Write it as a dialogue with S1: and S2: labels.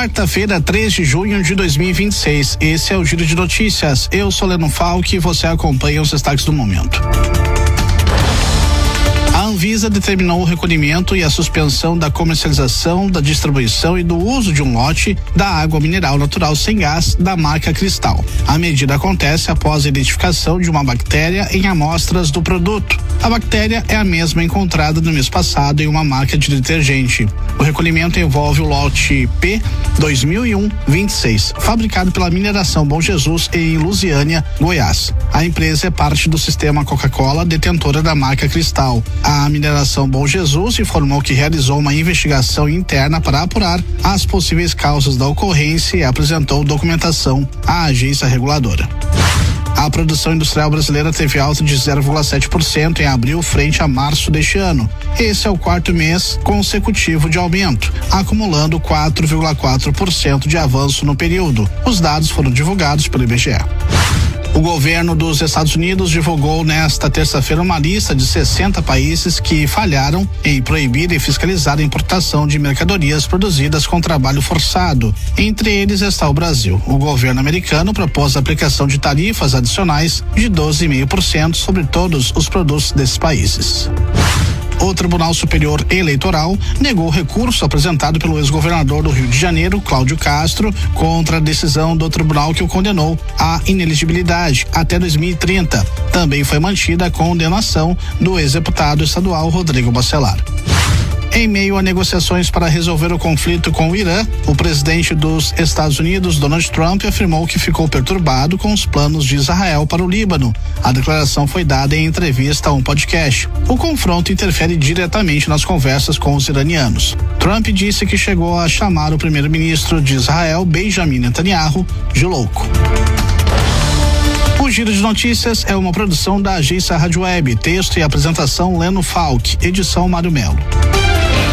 S1: Quarta-feira, 3 de junho de 2026. Esse é o Giro de Notícias. Eu sou Leno Falck e você acompanha os destaques do momento. A Anvisa determinou o recolhimento e a suspensão da comercialização, da distribuição e do uso de um lote da água mineral natural sem gás da marca Cristal. A medida acontece após a identificação de uma bactéria em amostras do produto. A bactéria é a mesma encontrada no mês passado em uma marca de detergente. O recolhimento envolve o lote P 2001-26, fabricado pela Mineração Bom Jesus em Lusiânia, Goiás. A empresa é parte do sistema Coca-Cola, detentora da marca Cristal. A Mineração Bom Jesus informou que realizou uma investigação interna para apurar as possíveis causas da ocorrência e apresentou documentação à agência reguladora. A produção industrial brasileira teve alta de 0,7% em abril frente a março deste ano. Esse é o quarto mês consecutivo de aumento, acumulando 4,4% de avanço no período. Os dados foram divulgados pelo IBGE. O governo dos Estados Unidos divulgou nesta terça-feira uma lista de 60 países que falharam em proibir e fiscalizar a importação de mercadorias produzidas com trabalho forçado. Entre eles está o Brasil. O governo americano propôs a aplicação de tarifas adicionais de 12,5% sobre todos os produtos desses países. O Tribunal Superior Eleitoral negou o recurso apresentado pelo ex-governador do Rio de Janeiro, Cláudio Castro, contra a decisão do tribunal que o condenou à inelegibilidade até 2030. Também foi mantida a condenação do ex-deputado estadual Rodrigo Bacelar. Em meio a negociações para resolver o conflito com o Irã, o presidente dos Estados Unidos, Donald Trump, afirmou que ficou perturbado com os planos de Israel para o Líbano. A declaração foi dada em entrevista a um podcast. O confronto interfere diretamente nas conversas com os iranianos. Trump disse que chegou a chamar o primeiro-ministro de Israel, Benjamin Netanyahu, de louco. O Giro de Notícias é uma produção da agência Rádio Web, texto e apresentação Leno Falck, edição Mário Melo.